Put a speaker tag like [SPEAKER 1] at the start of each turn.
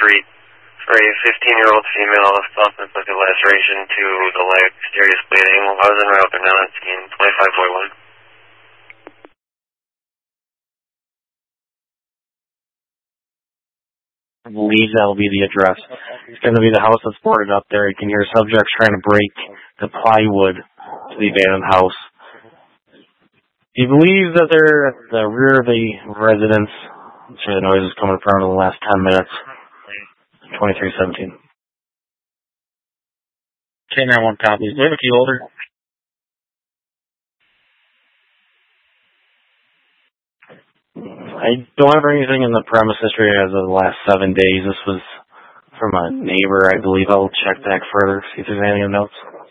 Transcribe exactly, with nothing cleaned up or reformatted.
[SPEAKER 1] Street for a fifteen-year-old female with self-inflicted laceration to the leg, serious bleeding. I was en route, but now it's in twenty-five forty-one.
[SPEAKER 2] I believe that'll be the address. It's going to be the house that's boarded up there. You can hear subjects trying to break the plywood to the abandoned house. He believes that they're at the rear of the residence. I'm sure the noise is coming from in the last ten minutes. twenty-three seventeen.
[SPEAKER 3] K nine one copy. Do we have a key holder?
[SPEAKER 2] I don't have anything in the premise history as of the last seven days. This was from a neighbor, I believe. I'll check back further, see if there's anything in the notes.